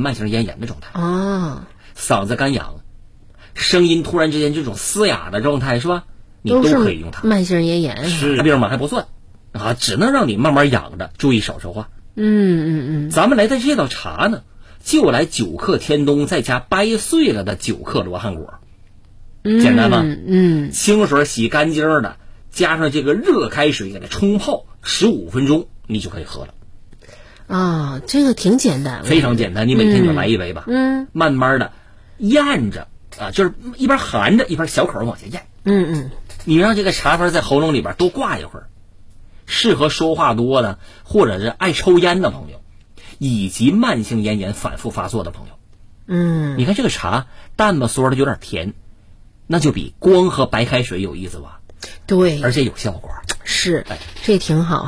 慢性咽炎的状态啊， 嗓子干痒，声音突然之间这种嘶哑的状态是吧？你都可以用它。 慢性咽炎是病吗？还不算啊，只能让你慢慢养着，注意少说话。咱们来的这道茶呢，就来9克天冬，再加掰碎了的9克罗汉果。简单吗？清水洗干净的，加上这个热开水给它冲泡15分钟，你就可以喝了。 啊，这个挺简单， 非常简单，你每天就来一杯吧。慢慢的咽着啊，就是一边含着一边小口往下咽。你让这个茶粉在喉咙里边多挂一会儿，适合说话多的，或者是爱抽烟的朋友，以及慢性咽炎反复发作的朋友。你看这个茶淡吧嗦的有点甜，那就比光喝白开水有意思吧？ 对， 而且有效果。 是，这挺好。